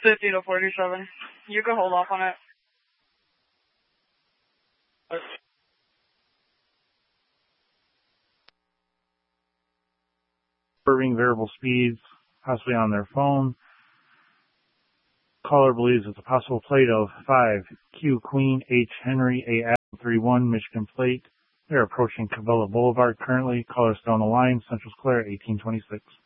50 to 47. You can hold off on it. Observing variable speeds, possibly on their phone. Caller believes it's a possible plate of 5 Q Queen H Henry A Adam 31 Michigan plate. They're approaching Cabela Boulevard currently. Callers down the line, Central Square 1826.